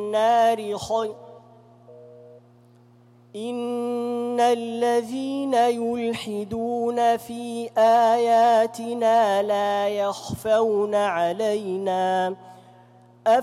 النار خير إن الذين يلحدون في آياتنا لا يخفون علينا